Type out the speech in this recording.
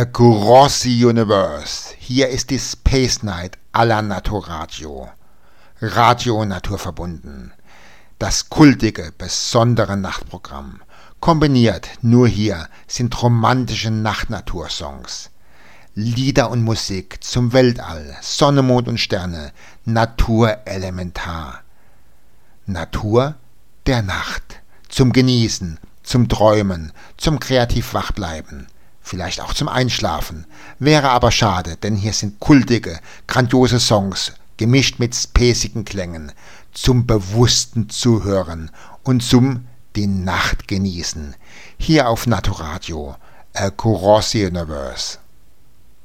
Across the Universe. Hier ist die Space Night à la Naturradio. Radio naturverbunden. Das kultige, besondere Nachtprogramm. Kombiniert nur hier sind romantische Nacht-Natursongs. Lieder und Musik zum Weltall, Sonne, Mond und Sterne, Natur elementar. Natur der Nacht. Zum Genießen, zum Träumen, zum kreativ Wachbleiben. Vielleicht auch zum Einschlafen. Wäre aber schade, denn hier sind kultige, grandiose Songs, gemischt mit spacigen Klängen, zum bewussten Zuhören und zum die Nacht genießen. Hier auf Naturradio, Across the Universe.